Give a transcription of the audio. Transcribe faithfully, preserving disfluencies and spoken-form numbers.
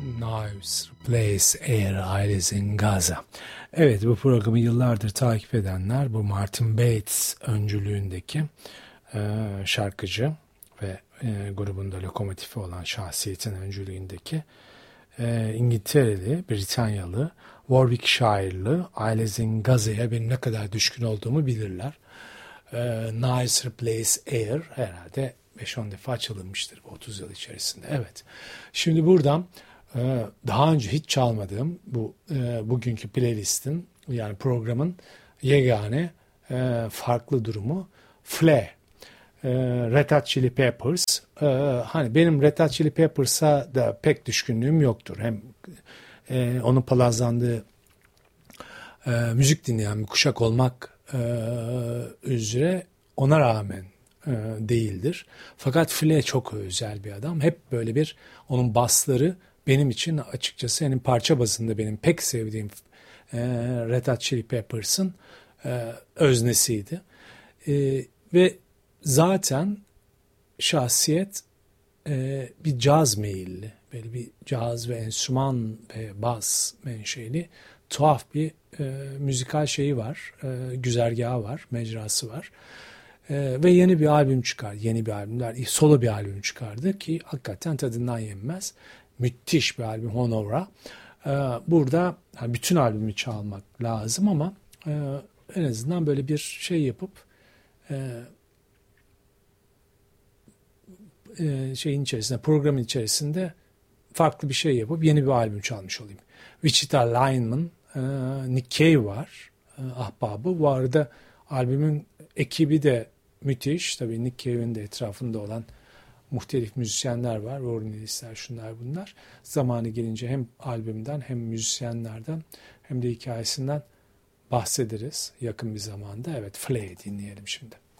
Knives Replace Air Eyes in Gaza. Evet, bu programı yıllardır takip edenler bu Martin Bates öncülüğündeki e, şarkıcı ve e, grubunda lokomotifi olan şahsiyetin öncülüğündeki e, İngiltereli, Britanyalı, Warwickshire'lı Eyes in Gaza'ya benim ne kadar düşkün olduğumu bilirler. E, Knives Replace Air herhalde beş on defa çalınmıştır bu otuz yıl içerisinde. Evet. Şimdi buradan e, daha önce hiç çalmadığım bu e, bugünkü playlistin, yani programın yegane e, farklı durumu Flea. E, Red Hot Chili Peppers. E, hani benim Red Hot Chili Peppers'a da pek düşkünlüğüm yoktur. Hem e, onun palazlandığı e, müzik dinleyen bir kuşak olmak e, üzere ona rağmen değildir. Fakat Flea çok özel bir adam. Hep böyle bir, onun basları benim için açıkçası yani parça bazında benim pek sevdiğim e, Red Hot Chili Peppers'ın e, öznesiydi. E, ve zaten şahsiyet e, bir caz meyilli, böyle bir caz ve enstrüman ve bas menşeli tuhaf bir e, müzikal şeyi var, e, güzergahı var, mecrası var. Ee, ve yeni bir albüm çıkardı. Yeni bir albümler, solo bir albüm çıkardı ki hakikaten tadından yenmez. Müthiş bir albüm, Honora. Ee, burada yani bütün albümü çalmak lazım ama e, en azından böyle bir şey yapıp e, e, şeyin içerisinde, programın içerisinde farklı bir şey yapıp yeni bir albüm çalmış olayım. Wichita Lineman, e, Nick Cave var, e, ahbabı. Bu arada albümün ekibi de müthiş. Tabii Nick Cave'in de etrafında olan muhtelif müzisyenler var. Warren Ellis'ler, şunlar bunlar. Zamanı gelince hem albümden hem müzisyenlerden hem de hikayesinden bahsederiz yakın bir zamanda. Evet, Flea'yı dinleyelim şimdi.